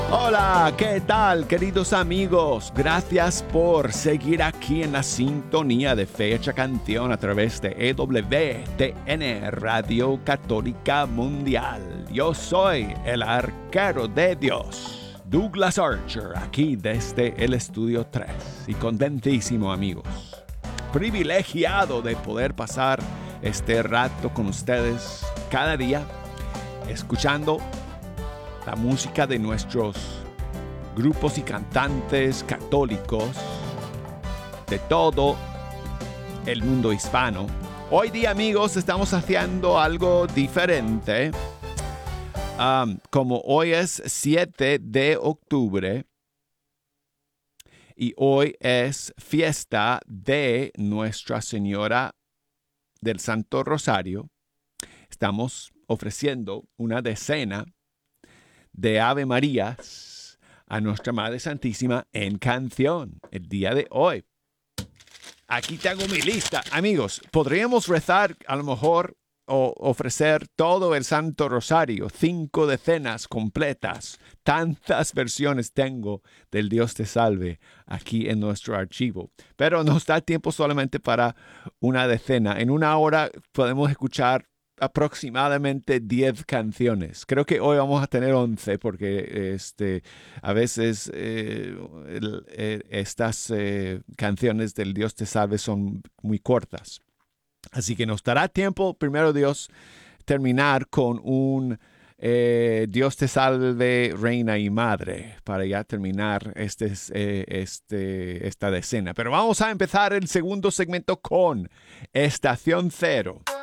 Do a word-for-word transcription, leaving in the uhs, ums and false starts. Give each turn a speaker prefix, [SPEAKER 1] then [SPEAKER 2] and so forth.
[SPEAKER 1] Hola, ¿qué tal, queridos amigos? Gracias por seguir aquí en la sintonía de Fecha Canción a través de E W T N Radio Católica Mundial. Yo soy el arquero de Dios, Douglas Archer, aquí desde el Estudio tres. Y contentísimo, amigos, privilegiado de poder pasar este rato con ustedes cada día, escuchando la música de nuestros grupos y cantantes católicos de todo el mundo hispano. Hoy día, amigos, estamos haciendo algo diferente. Um, como hoy es siete de octubre y hoy es fiesta de Nuestra Señora del Santo Rosario, estamos ofreciendo una decena de Ave Marías a Nuestra Madre Santísima en canción el día de hoy. Aquí tengo mi lista. Amigos, podríamos rezar a lo mejor o ofrecer todo el Santo Rosario, cinco decenas completas. Tantas versiones tengo del Dios te salve aquí en nuestro archivo. Pero nos da tiempo solamente para una decena. En una hora podemos escuchar aproximadamente diez canciones. Creo que hoy vamos a tener once porque este, a veces eh, el, eh, estas eh, canciones del Dios te salve son muy cortas. Así que nos dará tiempo, primero Dios, terminar con un eh, Dios te salve, Reina y Madre, para ya terminar este, eh, este, esta decena. Pero vamos a empezar el segundo segmento con Estación Cero.